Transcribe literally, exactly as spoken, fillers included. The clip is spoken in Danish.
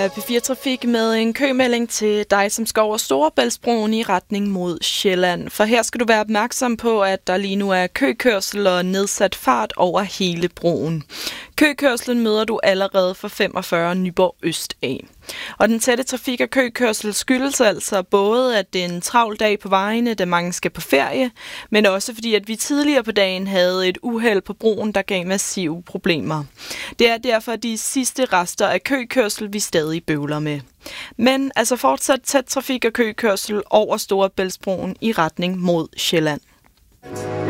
P fire Trafik med en kømelding til dig, som skal over Storebæltsbroen i retning mod Sjælland. For her skal du være opmærksom på, at der lige nu er køkørsel og nedsat fart over hele broen. Køkørslen møder du allerede fra femogfyrre Nyborg Øst af. Og den tætte trafik og køkørsel skyldes altså både, at det er en travl dag på vejene, da mange skal på ferie, men også fordi, at vi tidligere på dagen havde et uheld på broen, der gav massive problemer. Det er derfor de sidste rester af køkørsel, vi stadig bøvler med. Men altså fortsat tæt trafik og køkørsel over Storebæltsbroen i retning mod Sjælland.